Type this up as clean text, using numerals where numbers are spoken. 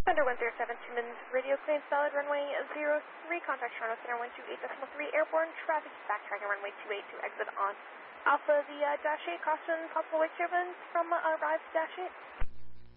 Thunder 107, Timmins, radio clean, solid runway 03, contact Toronto Center 128.3, airborne traffic, backtracking runway 28 to exit on Alpha via Dash 8, caution possible wake turbulence from arrived Dash 8.